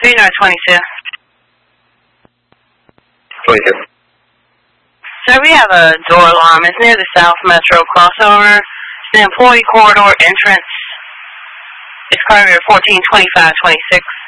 3922. 22. So we have a door alarm. It's near the South Metro crossover. It's the employee corridor entrance. It's car number 142526.